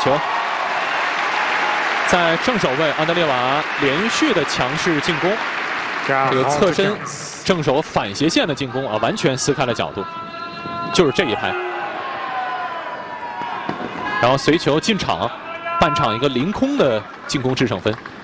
球，在正手位安德烈瓦连续的强势进攻，这个侧身正手反斜线的进攻啊，完全撕开了角度，就是这一拍。然后随球进场，半场一个凌空的进攻制胜分。